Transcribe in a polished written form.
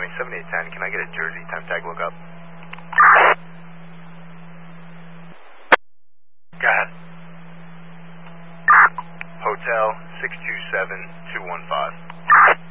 Miami 7810. Can I get a Jersey time tag lookup? Go ahead. Hotel 627215.